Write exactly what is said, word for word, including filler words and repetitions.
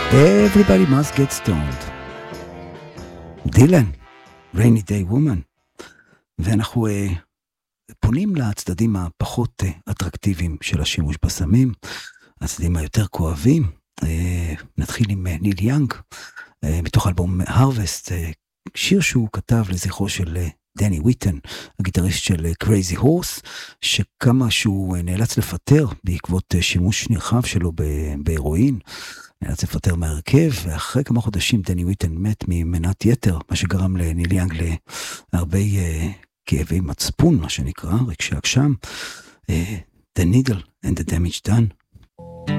Everybody must get stoned. דילן, Rainy Day Woman. ואנחנו uh, פונים לצדדים הפחות uh, אטרקטיביים של השימוש בסמים, הצדדים היותר כואבים. Uh, נתחיל עם uh, ניל יאנג, uh, מתוך אלבום Harvest, uh, שיר שהוא כתב לזכרו של uh, דני וויטן, הגיטריסט של uh, Crazy Horse, שכמה שהוא uh, נאלץ לפטר בעקבות uh, שימוש נרחב שלו בהירואין, נאלץ לפטר מהרכב, ואחרי כמה חודשים דני וויטן מת ממנת יתר, מה שגרם לניל יאנג להרבה uh, כאבי מצפון, מה שנקרא, רגשי אגשם. uh, The Needle and the Damage Done.